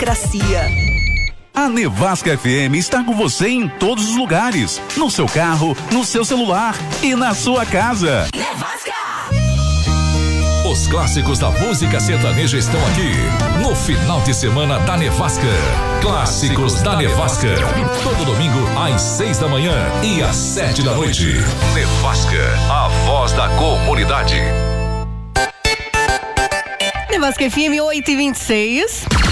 democracia. A Nevasca FM está com você em todos os lugares, no seu carro, no seu celular e na sua casa. Nevasca! Os clássicos da música sertaneja estão aqui no final de semana da Nevasca. Clássicos da Nevasca. Todo domingo às 6 da manhã e às 7 da noite. Nevasca, a voz da comunidade. Nevasca FM 8h26.